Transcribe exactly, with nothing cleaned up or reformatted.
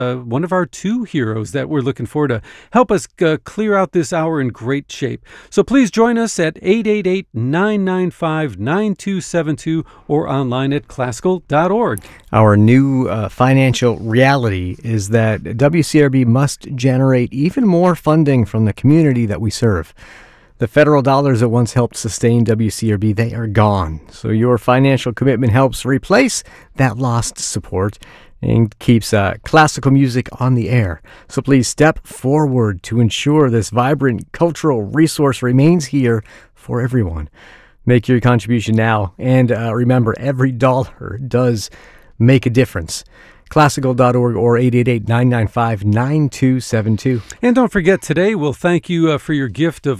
uh, one of our two heroes that we're looking for to help us uh, clear out this hour in great shape. So please join us at eight eight eight, nine nine five, nine two seven two or online at classical dot org. Our new uh, financial reality is that W C R B must generate even more funding from the community that we serve. The federal dollars that once helped sustain W C R B, they are gone. So your financial commitment helps replace that lost support and keeps uh, classical music on the air. So please step forward to ensure this vibrant cultural resource remains here for everyone. Make your contribution now. And uh, remember, every dollar does make a difference. classical dot org or eight eight eight, nine nine five, nine two seven two. And don't forget, today we'll thank you uh, for your gift of